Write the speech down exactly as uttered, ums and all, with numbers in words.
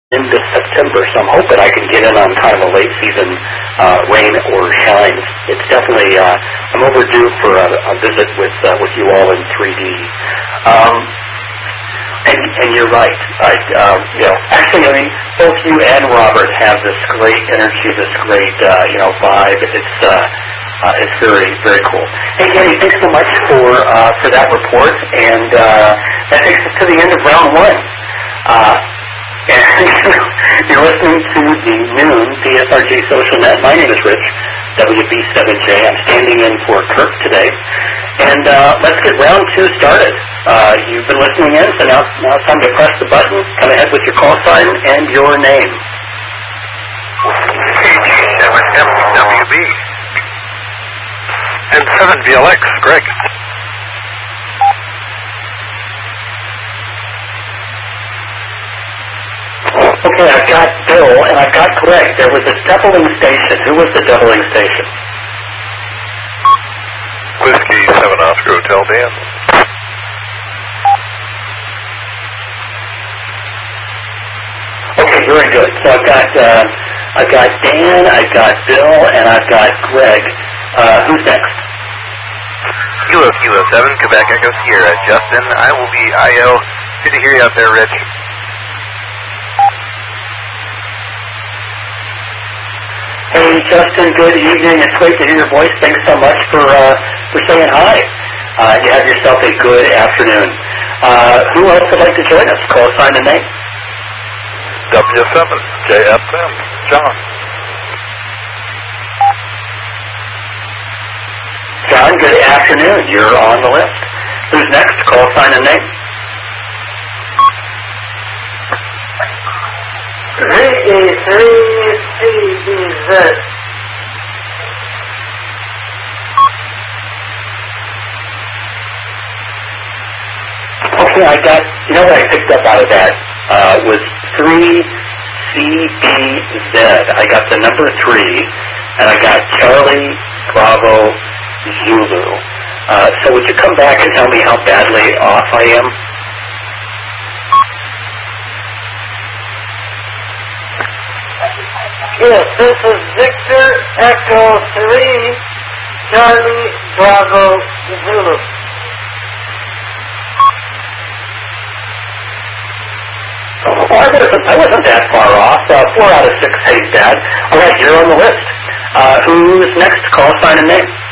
into September, so I'm hoping I can get in on kind of a late season uh, rain or shine. It's definitely uh, I'm overdue for a, a visit with uh, with you all in three D. Um, and, and you're right. I, uh, you know, actually, I mean, both you and Robert have this great energy, this great uh, you know vibe. It's uh, uh, it's very very cool. Hey, Danny, thanks so much for uh, for that report, and uh, that takes us to the end of round one. Uh, And you're listening to the noon D S R G Social Net. My name is Rich, W B seven J. I'm standing in for Kirk today. And uh, let's get round two started. Uh, you've been listening in, so now, now it's time to press the button. Come ahead with your call sign and your name. K G seven M W B. And seven V L X, Greg. Okay, I've got Bill, and I've got Greg. There was a doubling station. Who was the doubling station? Whiskey seven Oscar Hotel, Dan. Okay, very good. So I've got uh, I've got Dan, I've got Bill, and I've got Greg. Uh, who's next? Kilo Kilo seven, Quebec Echo Sierra. Justin, I will be I O. Good to hear you out there, Rich. Hey, Justin, good evening. It's great to hear your voice. Thanks so much for uh, for saying hi. Uh, you have yourself a good afternoon. Uh, who else would like to join us? Call sign and name. W seven J F M, John. John, good afternoon. You're on the list. Who's next? Call sign and name. V E three C B Z. Okay, I got, you know what I picked up out of that uh, was three C B Z. I got the number three, and I got Charlie Bravo Zulu. Uh, so would you come back and tell me how badly off I am? Yes, this is Victor Echo three, Charlie Bravo Zulu. Oh, I wasn't, I wasn't that far off. Uh, four out of six ain't bad. All right, you're on the list. Uh, who's next? Call sign and name.